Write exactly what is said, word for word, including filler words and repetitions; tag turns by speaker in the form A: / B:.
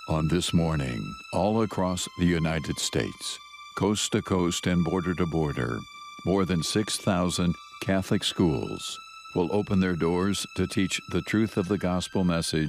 A: On this morning, all across the United States, coast to coast and border to border, more than six thousand Catholic schools will open their doors to teach the truth of the gospel message